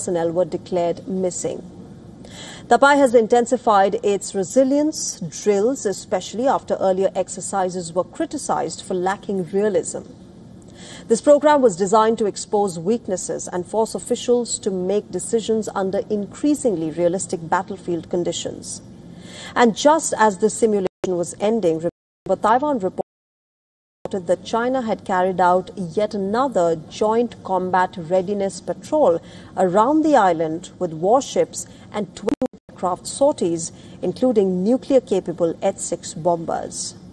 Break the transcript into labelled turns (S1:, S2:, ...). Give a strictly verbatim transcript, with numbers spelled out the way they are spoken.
S1: personnel were declared missing. Tapai has intensified its resilience drills, especially after earlier exercises were criticized for lacking realism. This program was designed to expose weaknesses and force officials to make decisions under increasingly realistic battlefield conditions. And just as the simulation was ending, Taiwan reported that China had carried out yet another joint combat readiness patrol around the island with warships and twin aircraft sorties, including nuclear-capable H six bombers.